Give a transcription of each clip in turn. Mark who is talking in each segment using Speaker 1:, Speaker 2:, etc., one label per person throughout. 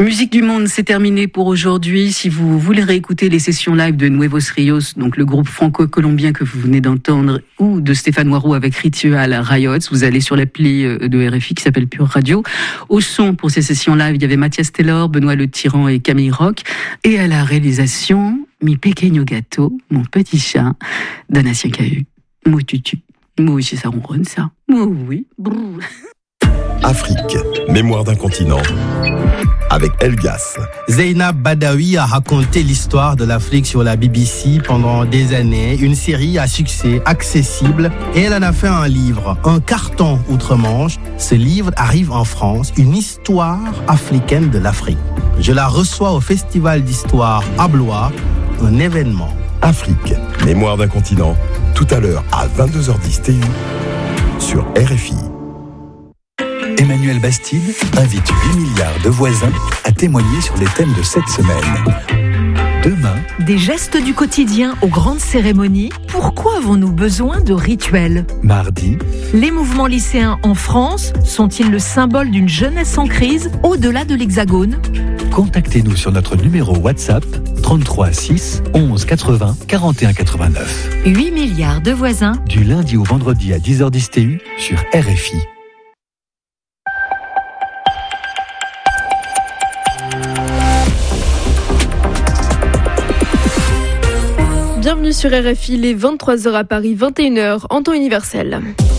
Speaker 1: Musique du Monde, c'est terminé pour aujourd'hui. Si vous voulez réécouter les sessions live de Nuevos Rios, donc le groupe franco-colombien que vous venez d'entendre, ou de Stéphane Noirou avec Ritual Riots, vous allez sur l'appli de RFI qui s'appelle Pure Radio. Au son pour ces sessions live, il y avait Mathias Taylor, Benoît Le Tyran et Camille Rock. Et à la réalisation, Mi Pequeño Gato, mon petit chat, Danatien Cahu. Moi tutu. Moi aussi ça ronronne ça. Moi oui. Brrr.
Speaker 2: Afrique, mémoire d'un continent, avec Elgas.
Speaker 3: Zeynab Badawi a raconté l'histoire de l'Afrique sur la BBC pendant des années, une série à succès accessible, et elle en a fait un livre, un carton outre-Manche. Ce livre arrive en France, une histoire africaine de l'Afrique. Je la reçois au Festival d'Histoire à Blois, un événement.
Speaker 2: Afrique, mémoire d'un continent, tout à l'heure à 22h10 TU sur RFI.
Speaker 4: Emmanuel Bastide invite 8 milliards de voisins à témoigner sur les thèmes de cette semaine. Demain,
Speaker 5: des gestes du quotidien aux grandes cérémonies, pourquoi avons-nous besoin de rituels ?
Speaker 4: mardi,
Speaker 5: Les mouvements lycéens en France sont-ils le symbole d'une jeunesse en crise au-delà de l'Hexagone ?
Speaker 4: contactez-nous sur notre numéro WhatsApp 33 6 11 80 41 89.
Speaker 5: 8 milliards de voisins.
Speaker 4: Du lundi au vendredi à 10h10 TU sur RFI.
Speaker 6: Bienvenue sur RFI, les 23h à Paris, 21h en temps universel.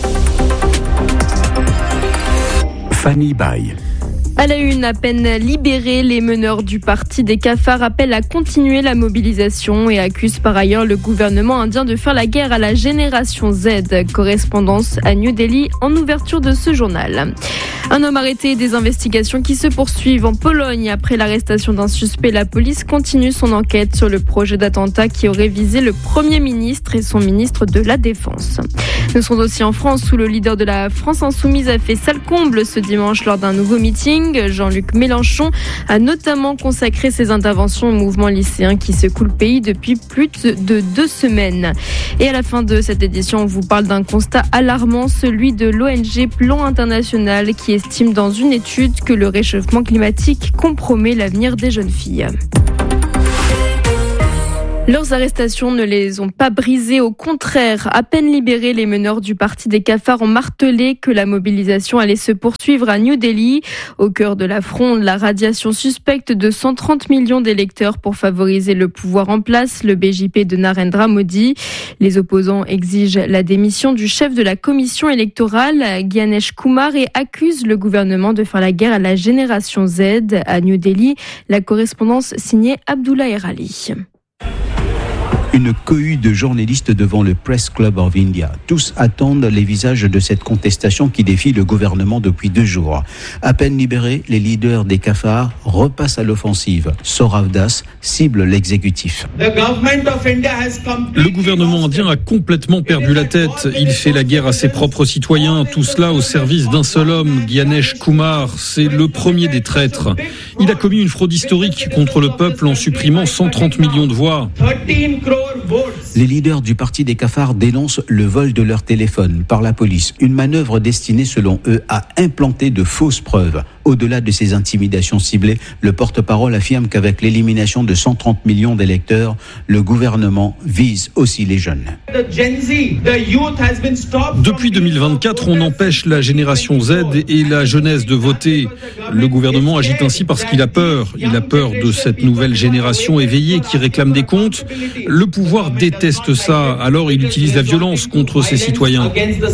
Speaker 4: Fanny Baye.
Speaker 6: À la une, à peine libérés, les meneurs du parti des cafards appellent à continuer la mobilisation et accusent par ailleurs le gouvernement indien de faire la guerre à la génération Z. Correspondance à New Delhi en ouverture de ce journal. Un homme arrêté et des investigations qui se poursuivent en Pologne. Après l'arrestation d'un suspect, la police continue son enquête sur le projet d'attentat qui aurait visé le Premier ministre et son ministre de la Défense. Nous sommes aussi en France où le leader de la France Insoumise a fait sale comble ce dimanche lors d'un nouveau meeting. Jean-Luc Mélenchon a notamment consacré ses interventions au mouvement lycéen qui secoue le pays depuis plus de 2 semaines. Et à la fin de cette édition, on vous parle d'un constat alarmant, celui de l'ONG Plan International qui estime dans une étude que le réchauffement climatique compromet l'avenir des jeunes filles. Leurs arrestations ne les ont pas brisées, au contraire. À peine libérés, les meneurs du parti des cafards ont martelé que la mobilisation allait se poursuivre à New Delhi. Au cœur de la fronde, la radiation suspecte de 130 millions d'électeurs pour favoriser le pouvoir en place, le BJP de Narendra Modi. Les opposants exigent la démission du chef de la commission électorale, Gyanesh Kumar, et accusent le gouvernement de faire la guerre à la génération Z. À New Delhi, la correspondance signée Abdullah Erali.
Speaker 7: Une cohue de journalistes devant le Press Club of India. Tous attendent les visages de cette contestation qui défie le gouvernement depuis 2 jours. À peine libérés, les leaders des cafards repassent à l'offensive. Sourav Das cible l'exécutif.
Speaker 8: Le gouvernement indien a complètement perdu la tête. Il fait la guerre à ses propres citoyens. Tout cela au service d'un seul homme, Gyanesh Kumar. C'est le premier des traîtres. Il a commis une fraude historique contre le peuple en supprimant 130 millions de voix.
Speaker 7: Les leaders du parti des cafards dénoncent le vol de leur téléphone par la police. Une manœuvre destinée, selon eux, à implanter de fausses preuves. Au-delà de ces intimidations ciblées, le porte-parole affirme qu'avec l'élimination de 130 millions d'électeurs, le gouvernement vise aussi les jeunes.
Speaker 8: Depuis 2024, on empêche la génération Z et la jeunesse de voter. Le gouvernement agit ainsi parce qu'il a peur. Il a peur de cette nouvelle génération éveillée qui réclame des comptes. Le pouvoir déteste ça, alors il utilise la violence contre ses citoyens.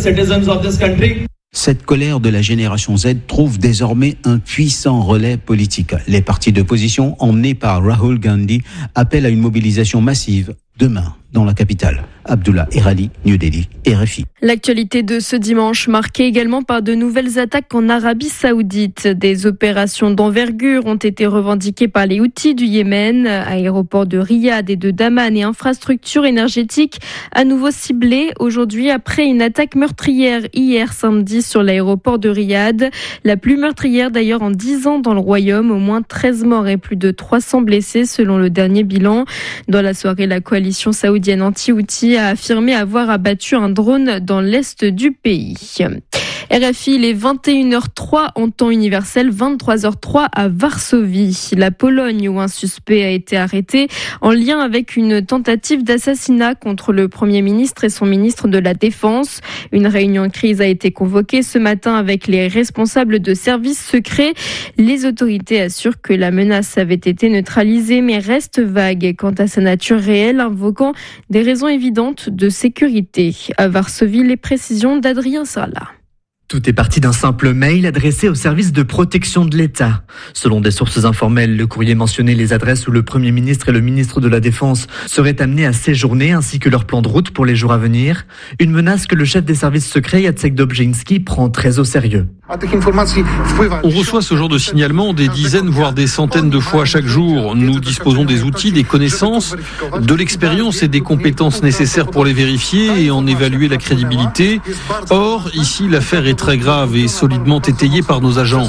Speaker 7: Cette colère de la génération Z trouve désormais un puissant relais politique. Les partis d'opposition, emmenés par Rahul Gandhi, appellent à une mobilisation massive demain dans la capitale. Abdullah Erali, New Delhi, RFI.
Speaker 6: L'actualité de ce dimanche marquée également par de nouvelles attaques en Arabie Saoudite. Des opérations d'envergure ont été revendiquées par les Houthis du Yémen. Aéroports de Riyad et de Daman et infrastructures énergétiques à nouveau ciblées aujourd'hui après une attaque meurtrière hier samedi sur l'aéroport de Riyad. La plus meurtrière d'ailleurs en 10 ans dans le royaume. Au moins 13 morts et plus de 300 blessés selon le dernier bilan. Dans la soirée, la coalition saoudienne anti-Houthi a affirmé avoir abattu un drone dans l'est du pays. RFI, il est 21h03 en temps universel, 23h03 à Varsovie. La Pologne, où un suspect a été arrêté en lien avec une tentative d'assassinat contre le Premier ministre et son ministre de la Défense. Une réunion de crise a été convoquée ce matin avec les responsables de services secrets. Les autorités assurent que la menace avait été neutralisée, mais reste vague quant à sa nature réelle, invoquant des raisons évidentes de sécurité. À Varsovie, les précisions d'Adrien Sarlat.
Speaker 9: Tout est parti d'un simple mail adressé au service de protection de l'État. Selon des sources informelles, le courrier mentionnait les adresses où le Premier ministre et le ministre de la Défense seraient amenés à séjourner, ainsi que leur plan de route pour les jours à venir. Une menace que le chef des services secrets, Jacek Dobrzyński, prend très au sérieux.
Speaker 8: On reçoit ce genre de signalement des dizaines, voire des centaines de fois chaque jour. Nous disposons des outils, des connaissances, de l'expérience et des compétences nécessaires pour les vérifier et en évaluer la crédibilité. Or, ici, l'affaire est très grave et solidement étayée par nos agents.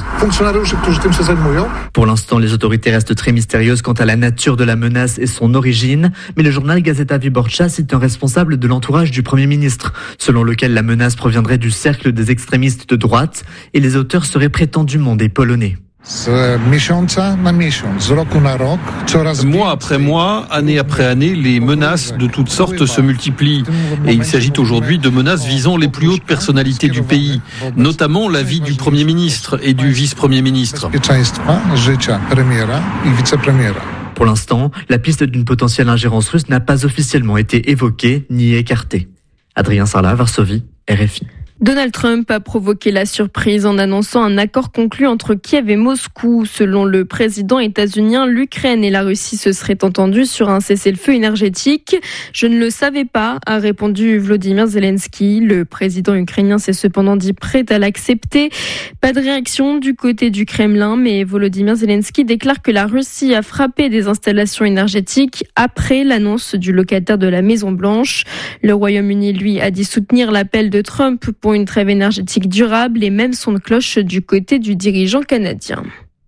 Speaker 9: Pour l'instant, les autorités restent très mystérieuses quant à la nature de la menace et son origine, mais le journal Gazeta Wyborcza cite un responsable de l'entourage du Premier ministre, selon lequel la menace proviendrait du cercle des extrémistes de droite et les auteurs seraient prétendument des Polonais.
Speaker 8: Mois après mois, année après année, les menaces de toutes sortes se multiplient. Et il s'agit aujourd'hui de menaces visant les plus hautes personnalités du pays, notamment la vie du Premier ministre et du vice-premier ministre.
Speaker 9: Pour l'instant, la piste d'une potentielle ingérence russe n'a pas officiellement été évoquée ni écartée. Adrien Sarlat, Varsovie, RFI.
Speaker 6: Donald Trump a provoqué la surprise en annonçant un accord conclu entre Kiev et Moscou. Selon le président états-unien, l'Ukraine et la Russie se seraient entendus sur un cessez-le-feu énergétique. Je ne le savais pas, a répondu Volodymyr Zelensky. Le président ukrainien s'est cependant dit prêt à l'accepter. Pas de réaction du côté du Kremlin, mais Volodymyr Zelensky déclare que la Russie a frappé des installations énergétiques après l'annonce du locataire de la Maison-Blanche. Le Royaume-Uni, lui, a dit soutenir l'appel de Trump pour une trêve énergétique durable et même son cloche du côté du dirigeant canadien.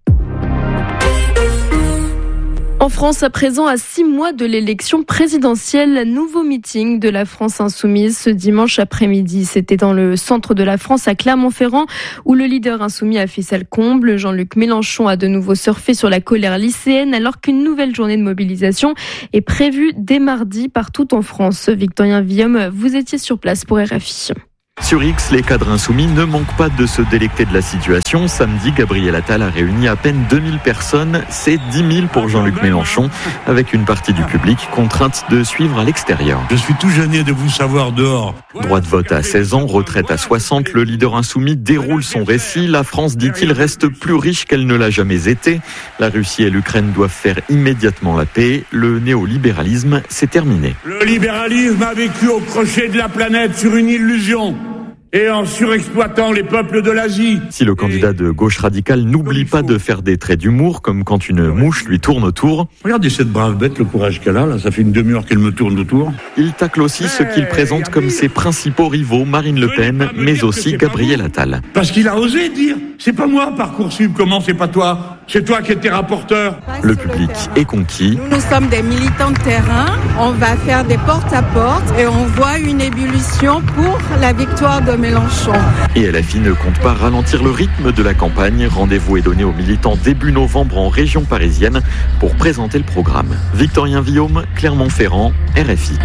Speaker 6: En France, à présent, à 6 mois de l'élection présidentielle, nouveau meeting de la France insoumise ce dimanche après-midi. C'était dans le centre de la France, à Clermont-Ferrand, où le leader insoumis a fait salle comble. Jean-Luc Mélenchon a de nouveau surfé sur la colère lycéenne, alors qu'une nouvelle journée de mobilisation est prévue dès mardi partout en France. Victorien Villaume, vous étiez sur place pour RFI.
Speaker 10: Sur X, les cadres insoumis ne manquent pas de se délecter de la situation. Samedi, Gabriel Attal a réuni à peine 2000 personnes. C'est 10 000 pour Jean-Luc Mélenchon, avec une partie du public contrainte de suivre à l'extérieur.
Speaker 11: Je suis tout gêné de vous savoir dehors.
Speaker 10: Droit de vote à 16 ans, retraite à 60, le leader insoumis déroule son récit. La France, dit-il, reste plus riche qu'elle ne l'a jamais été. La Russie et l'Ukraine doivent faire immédiatement la paix. Le néolibéralisme, c'est terminé.
Speaker 11: Le libéralisme a vécu au crochet de la planète sur une illusion. Et en surexploitant les peuples de l'Asie.
Speaker 10: Si le candidat de gauche radicale n'oublie pas de faire des traits d'humour, comme quand une mouche lui tourne autour.
Speaker 11: Regardez cette brave bête, le courage qu'elle a, là, ça fait une demi-heure qu'elle me tourne autour.
Speaker 10: Il tacle aussi ceux qu'il présente comme ses principaux rivaux, Marine Le Pen, mais aussi Gabriel Attal.
Speaker 11: Parce qu'il a osé dire, c'est pas moi Parcoursup, comment c'est pas toi ? C'est toi qui étais rapporteur.
Speaker 10: Le public est conquis.
Speaker 12: Nous sommes des militants de terrain, on va faire des porte-à-porte et on voit une ébullition pour la victoire de Mélenchon.
Speaker 10: Et LFI ne compte pas ralentir le rythme de la campagne. Rendez-vous est donné aux militants début novembre en région parisienne pour présenter le programme. Victorien Villaume, Clermont-Ferrand, RFI.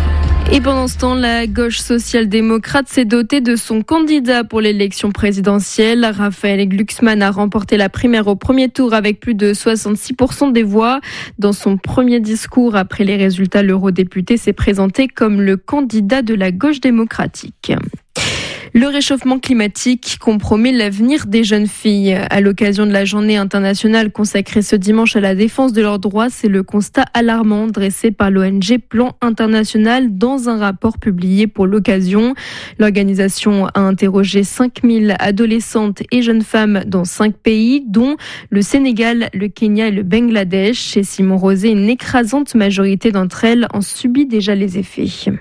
Speaker 6: Et pendant ce temps, la gauche social-démocrate s'est dotée de son candidat pour l'élection présidentielle. Raphaël Glucksmann a remporté la primaire au premier tour avec plus de 66% des voix. Dans son premier discours après les résultats, l'eurodéputé s'est présenté comme le candidat de la gauche démocratique. Le réchauffement climatique compromet l'avenir des jeunes filles. À l'occasion de la journée internationale consacrée ce dimanche à la défense de leurs droits, c'est le constat alarmant dressé par l'ONG Plan International dans un rapport publié pour l'occasion. L'organisation a interrogé 5000 adolescentes et jeunes femmes dans 5 pays, dont le Sénégal, le Kenya et le Bangladesh. Chez Simon Rosé, une écrasante majorité d'entre elles en subit déjà les effets.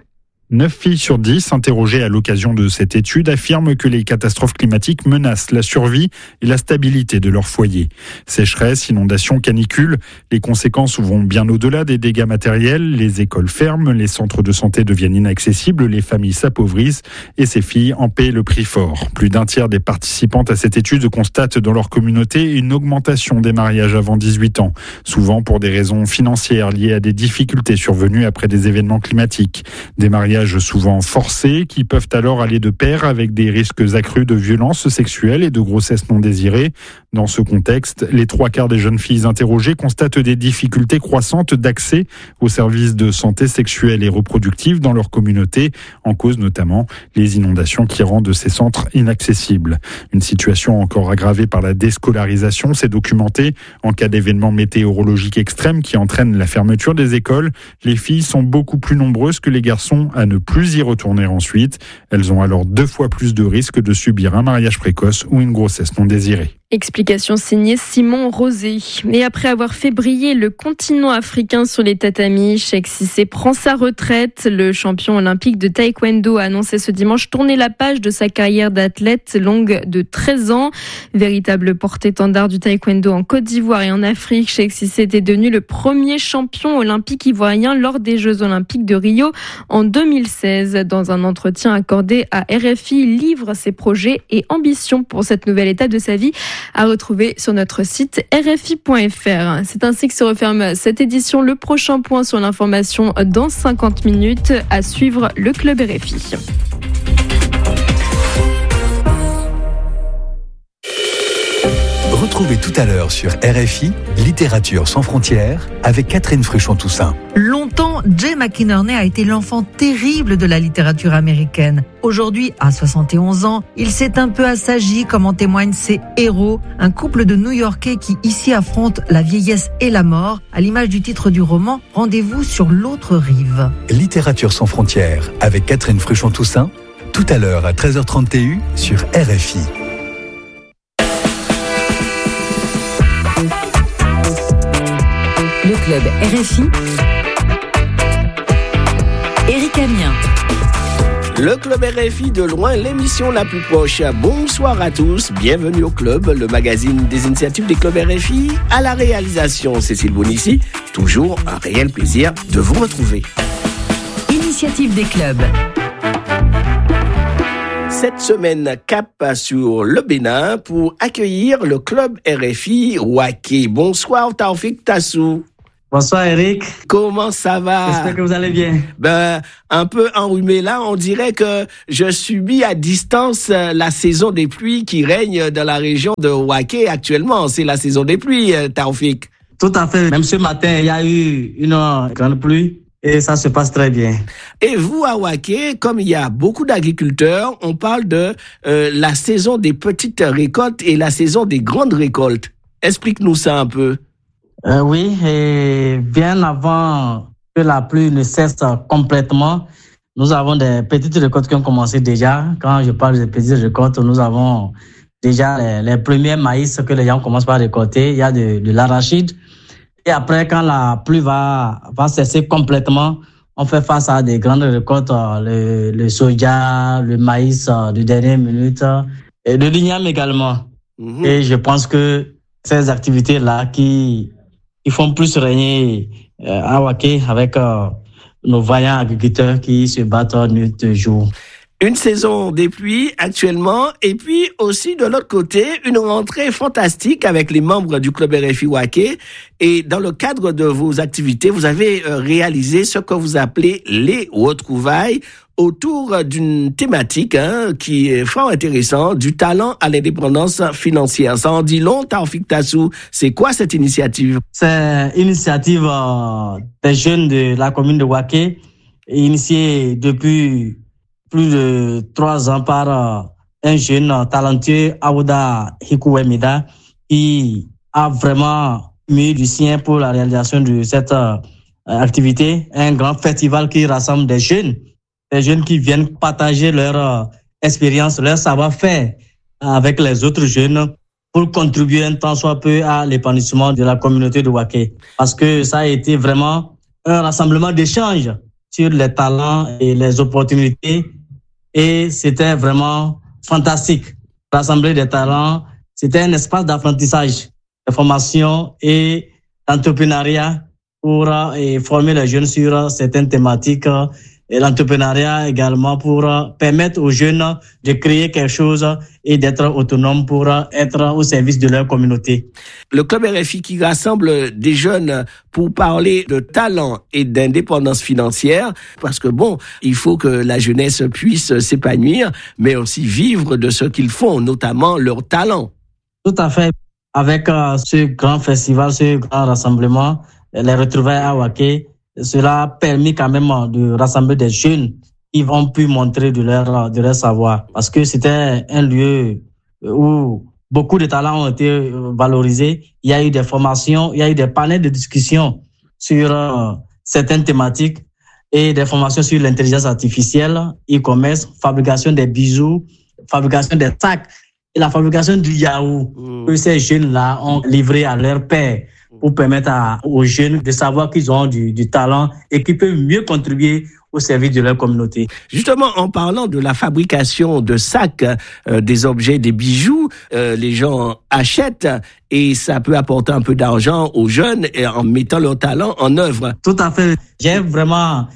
Speaker 13: 9 filles sur 10 interrogées à l'occasion de cette étude affirment que les catastrophes climatiques menacent la survie et la stabilité de leur foyer. Sécheresse, inondations, canicules, les conséquences vont bien au-delà des dégâts matériels. Les écoles ferment, les centres de santé deviennent inaccessibles, les familles s'appauvrissent et ces filles en paient le prix fort. Plus d'un tiers des participantes à cette étude constatent dans leur communauté une augmentation des mariages avant 18 ans, souvent pour des raisons financières liées à des difficultés survenues après des événements climatiques. Des mariages souvent forcés qui peuvent alors aller de pair avec des risques accrus de violences sexuelles et de grossesses non désirées. Dans ce contexte, les 3/4 des jeunes filles interrogées constatent des difficultés croissantes d'accès aux services de santé sexuelle et reproductive dans leur communauté, en cause notamment les inondations qui rendent ces centres inaccessibles. Une situation encore aggravée par la déscolarisation, c'est documenté. En cas d'événements météorologiques extrêmes qui entraînent la fermeture des écoles, les filles sont beaucoup plus nombreuses que les garçons à ne plus y retourner ensuite. Elles ont alors 2 fois plus de risques de subir un mariage précoce ou une grossesse non désirée.
Speaker 6: Explication signée Simon Rosé. Et après avoir fait briller le continent africain sur les tatamis, Cheikh Cissé prend sa retraite. Le champion olympique de taekwondo a annoncé ce dimanche tourner la page de sa carrière d'athlète longue de 13 ans. Véritable porte-étendard du taekwondo en Côte d'Ivoire et en Afrique, Cheikh Cissé était devenu le premier champion olympique ivoirien lors des Jeux olympiques de Rio en 2016. Dans un entretien accordé à RFI, il livre ses projets et ambitions pour cette nouvelle étape de sa vie, à retrouver sur notre site rfi.fr. C'est ainsi que se referme cette édition. Le prochain point sur l'information dans 50 minutes. À suivre le Club RFI.
Speaker 4: Retrouvez tout à l'heure sur RFI Littérature sans frontières avec Catherine Fruchon-Toussaint.
Speaker 5: Longtemps, Jay McInerney a été l'enfant terrible de la littérature américaine. Aujourd'hui, à 71 ans, il s'est un peu assagi, comme en témoignent ses héros, un couple de New-Yorkais qui ici affrontent la vieillesse et la mort, à l'image du titre du roman « Rendez-vous sur l'autre rive ».
Speaker 4: Littérature sans frontières avec Catherine Fruchon-Toussaint, tout à l'heure à 13h30 TU sur RFI.
Speaker 14: Le Club RFI, Éric Amiens.
Speaker 15: Le Club RFI de loin, l'émission la plus proche. Bonsoir à tous, bienvenue au Club, le magazine des initiatives des clubs RFI. À la réalisation, Cécile Bonissi. Toujours un réel plaisir de vous retrouver.
Speaker 14: Initiative des clubs.
Speaker 15: Cette semaine, cap sur le Bénin pour accueillir le Club RFI Waké. Bonsoir Taoufik Tassou.
Speaker 16: Bonsoir Eric.
Speaker 15: Comment ça va?
Speaker 16: J'espère que vous allez bien.
Speaker 15: Un peu enrhumé là, on dirait que je subis à distance la saison des pluies qui règne dans la région de Waké actuellement. C'est la saison des pluies, Taoufik.
Speaker 16: Tout à fait. Même ce matin, il y a eu une grande pluie et ça se passe très bien.
Speaker 15: Et vous, à Waké, comme il y a beaucoup d'agriculteurs, on parle de la saison des petites récoltes et la saison des grandes récoltes. Explique-nous ça un peu.
Speaker 16: Oui, et bien avant que la pluie ne cesse complètement, nous avons des petites récoltes qui ont commencé déjà. Quand je parle de petites récoltes, nous avons déjà les premiers maïs que les gens commencent par récolter. Il y a de l'arachide. Et après, quand la pluie va cesser complètement, on fait face à des grandes récoltes, le soja, le maïs de dernière minute, et de l'igname également. Et je pense que ces activités-là qui font plus régner à Waké avec nos vaillants agriculteurs qui se battent nuit et jour.
Speaker 15: Une saison des pluies actuellement et puis aussi de l'autre côté, une rentrée fantastique avec les membres du Club RFI Waké. Et dans le cadre de vos activités, vous avez réalisé ce que vous appelez les retrouvailles autour d'une thématique qui est fort intéressante, du talent à l'indépendance financière. Ça en dit long, Taoufik Tassou. C'est quoi cette initiative?
Speaker 16: C'est une initiative des jeunes de la commune de Waké, initiée depuis plus de 3 ans par un jeune talentueux, Aouda Hikouemida, qui a vraiment mis du sien pour la réalisation de cette activité. Un grand festival qui rassemble des jeunes qui viennent partager leur expérience, leur savoir-faire avec les autres jeunes pour contribuer un tant soit peu à l'épanouissement de la communauté de Waké. Parce que ça a été vraiment un rassemblement d'échanges sur les talents et les opportunités. Et c'était vraiment fantastique. Rassembler des talents, c'était un espace d'apprentissage, de formation et d'entrepreneuriat pour former les jeunes sur certaines thématiques. Et l'entrepreneuriat également pour permettre aux jeunes de créer quelque chose et d'être autonomes pour être au service de leur communauté.
Speaker 15: Le Club RFI qui rassemble des jeunes pour parler de talent et d'indépendance financière, parce que il faut que la jeunesse puisse s'épanouir, mais aussi vivre de ce qu'ils font, notamment leur talent.
Speaker 16: Tout à fait. Avec ce grand festival, ce grand rassemblement, les retrouvailles à Waké, cela a permis quand même de rassembler des jeunes qui ont pu montrer de leur savoir. Parce que c'était un lieu où beaucoup de talents ont été valorisés. Il y a eu des formations, il y a eu des panels de discussion sur certaines thématiques et des formations sur l'intelligence artificielle, e-commerce, fabrication des bijoux, fabrication des sacs et la fabrication du yaourt que ces jeunes-là ont livré à leur père, pour permettre aux jeunes de savoir qu'ils ont du talent et qu'ils peuvent mieux contribuer au service de leur communauté.
Speaker 15: Justement, en parlant de la fabrication de sacs, des objets, des bijoux, les gens achètent et ça peut apporter un peu d'argent aux jeunes et en mettant leur talent en œuvre.
Speaker 16: Tout à fait. J'ai vraiment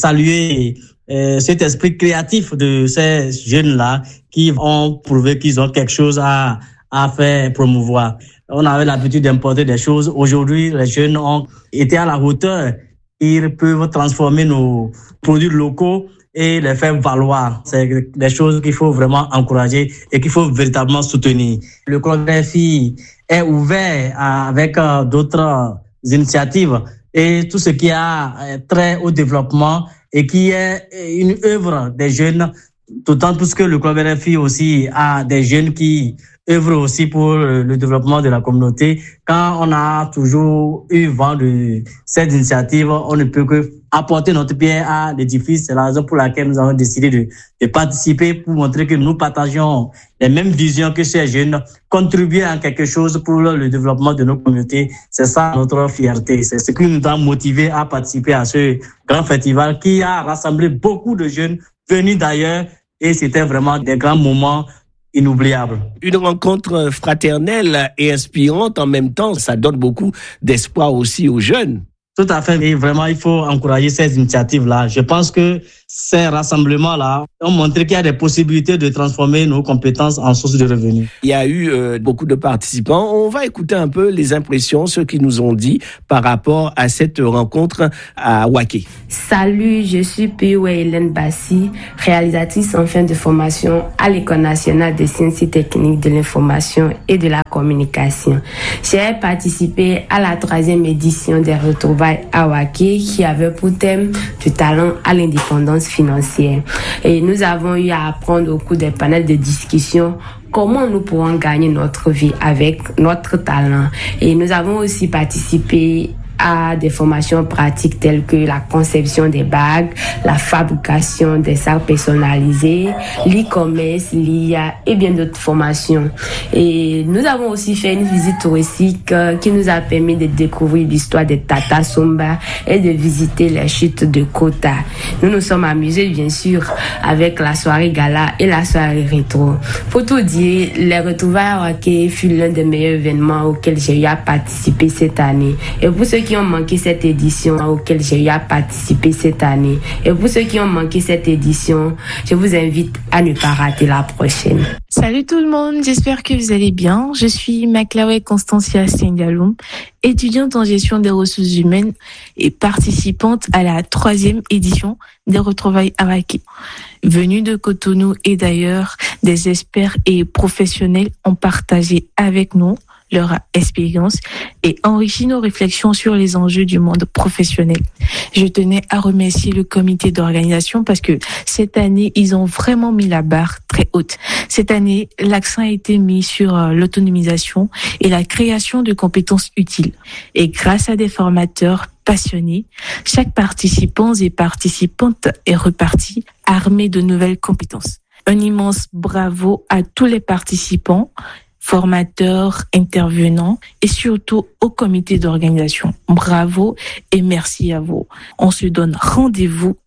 Speaker 16: salué cet esprit créatif de ces jeunes-là qui ont prouvé qu'ils ont quelque chose à faire promouvoir. On avait l'habitude d'importer des choses. Aujourd'hui, les jeunes ont été à la hauteur. Ils peuvent transformer nos produits locaux et les faire valoir. C'est des choses qu'il faut vraiment encourager et qu'il faut véritablement soutenir. Le Club RFI est ouvert avec d'autres initiatives et tout ce qui a trait au développement et qui est une œuvre des jeunes, d'autant plus que le Club RFI aussi a des jeunes qui œuvre aussi pour le développement de la communauté. Quand on a toujours eu vent de cette initiative, on ne peut que apporter notre pierre à l'édifice. C'est la raison pour laquelle nous avons décidé de participer pour montrer que nous partageons les mêmes visions que ces jeunes, contribuer à quelque chose pour le développement de nos communautés. C'est ça notre fierté. C'est ce qui nous a motivés à participer à ce grand festival qui a rassemblé beaucoup de jeunes venus d'ailleurs et c'était vraiment des grands moments inoubliable.
Speaker 15: Une rencontre fraternelle et inspirante en même temps, ça donne beaucoup d'espoir aussi aux jeunes.
Speaker 16: Tout à fait. Et vraiment, il faut encourager ces initiatives-là. Je pense que ces rassemblements-là ont montré qu'il y a des possibilités de transformer nos compétences en source de revenus.
Speaker 15: Il y a eu beaucoup de participants. On va écouter un peu les impressions, ce qu'ils nous ont dit par rapport à cette rencontre à Waké.
Speaker 17: Salut, je suis Piwe Hélène Bassi, réalisatrice en fin de formation à l'École nationale des sciences et techniques de l'information et de la communication. J'ai participé à la 3e édition des retrouvailles à Waké qui avait pour thème du talent à l'indépendance financière. Et nous avons eu à apprendre au cours des panels de discussion comment nous pourrons gagner notre vie avec notre talent. Et nous avons aussi participé à des formations pratiques telles que la conception des bagues, la fabrication des sacs personnalisés, l'e-commerce, l'IA et bien d'autres formations. Et nous avons aussi fait une visite touristique qui nous a permis de découvrir l'histoire des Tata Sumba et de visiter les chutes de Kota. Nous nous sommes amusés bien sûr avec la soirée gala et la soirée rétro. Pour tout dire, les retrouvailles à Waké fut l'un des meilleurs événements auxquels j'ai eu à participer cette année. Et pour ceux qui ont manqué cette édition auquel j'ai eu à participer cette année. Et pour ceux qui ont manqué cette édition, je vous invite à ne pas rater la prochaine.
Speaker 18: Salut tout le monde, j'espère que vous allez bien. Je suis Maklawe Constancia Sengalum, étudiante en gestion des ressources humaines et participante à la 3e édition des retrouvailles à Waké. Venus de Cotonou et d'ailleurs, des experts et professionnels ont partagé avec nous leur expérience et enrichi nos réflexions sur les enjeux du monde professionnel. Je tenais à remercier le comité d'organisation parce que cette année, ils ont vraiment mis la barre très haute. Cette année, l'accent a été mis sur l'autonomisation et la création de compétences utiles. Et grâce à des formateurs passionnés, chaque participant et participante est reparti armé de nouvelles compétences. Un immense bravo à tous les participants, formateurs, intervenants et surtout au comité d'organisation. Bravo et merci à vous. On se donne rendez-vous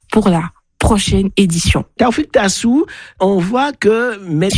Speaker 18: pour la prochaine édition.
Speaker 15: Taoufik Tassou, on voit que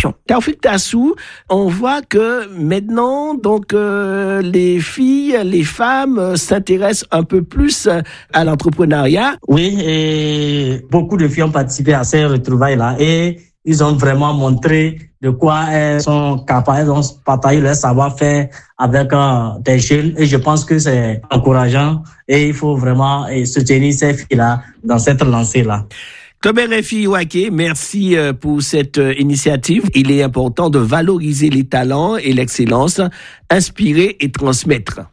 Speaker 15: maintenant, donc les filles, les femmes s'intéressent un peu plus à l'entrepreneuriat.
Speaker 16: Oui, et beaucoup de filles ont participé à ces retrouvailles-là et ils ont vraiment montré de quoi elles sont capables, elles ont partagé leur savoir-faire avec des jeunes et je pense que c'est encourageant et il faut vraiment soutenir ces filles-là dans cette lancée-là.
Speaker 15: Club RFI Waké, merci pour cette initiative. Il est important de valoriser les talents et l'excellence, inspirer et transmettre.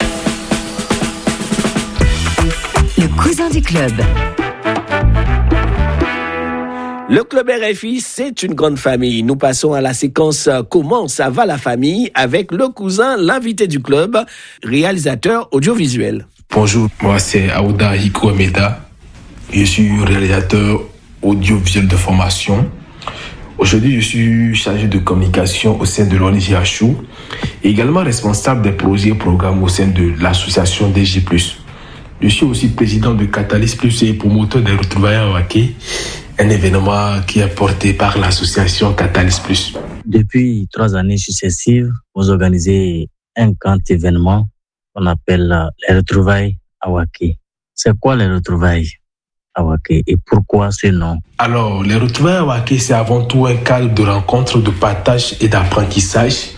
Speaker 14: Le cousin du club.
Speaker 15: Le Club RFI, c'est une grande famille. Nous passons à la séquence « Comment ça va la famille ?» avec le cousin, l'invité du club, réalisateur audiovisuel.
Speaker 19: Bonjour, moi c'est Aouda Hiko Ameda. Je suis réalisateur audiovisuel de formation. Aujourd'hui, je suis chargé de communication au sein de l'ONG HU et également responsable des projets et programmes au sein de l'association DG+. Je suis aussi président de Catalyst Plus et promoteur des retrouvailles à Waké, un événement qui est porté par l'association Catalyst Plus.
Speaker 16: Depuis 3 années successives, vous organisez un grand événement qu'on appelle les retrouvailles à Waké. C'est quoi les retrouvailles à Waké et pourquoi ce nom?
Speaker 19: Alors, les retrouvailles à Waké, c'est avant tout un cadre de rencontre, de partage et d'apprentissage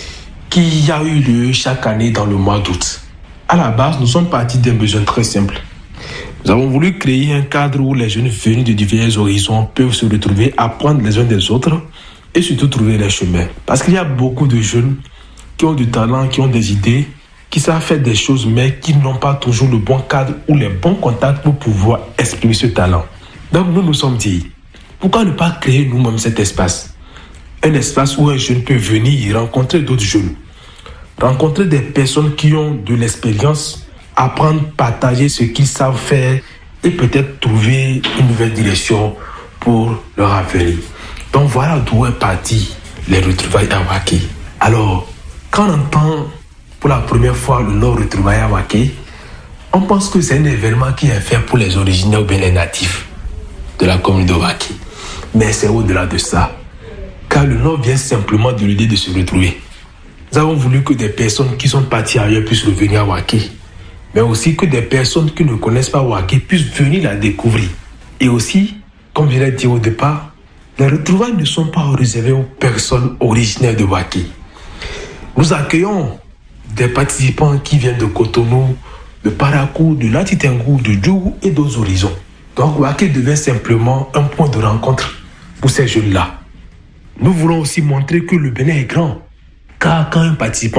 Speaker 19: qui a eu lieu chaque année dans le mois d'août. À la base, nous sommes partis d'un besoin très simple. Nous avons voulu créer un cadre où les jeunes venus de divers horizons peuvent se retrouver, apprendre les uns des autres et surtout trouver leur chemin. Parce qu'il y a beaucoup de jeunes qui ont du talent, qui ont des idées, qui savent faire des choses, mais qui n'ont pas toujours le bon cadre ou les bons contacts pour pouvoir exprimer ce talent. Donc nous nous sommes dit, pourquoi ne pas créer nous-mêmes cet espace? Un espace où un jeune peut venir rencontrer d'autres jeunes, rencontrer des personnes qui ont de l'expérience, apprendre, partager ce qu'ils savent faire et peut-être trouver une nouvelle direction pour leur avenir. Donc voilà d'où est parti les retrouvailles à Waké. Alors, quand on entend pour la première fois le nom retrouvailles à Waké, on pense que c'est un événement qui est fait pour les originaires ou bien les natifs de la commune de Waké. Mais c'est au-delà de ça, car le nom vient simplement de l'idée de se retrouver. Nous avons voulu que des personnes qui sont parties ailleurs puissent revenir à Waké, mais aussi que des personnes qui ne connaissent pas Waké puissent venir la découvrir. Et aussi, comme je l'ai dit au départ, les retrouvailles ne sont pas réservées aux personnes originaires de Waké. Nous accueillons des participants qui viennent de Cotonou, de Parakou, de Latitengu, de Djougou et d'autres horizons. Donc Waké devient simplement un point de rencontre pour ces jeunes-là. Nous voulons aussi montrer que le Bénin est grand, car quand un participant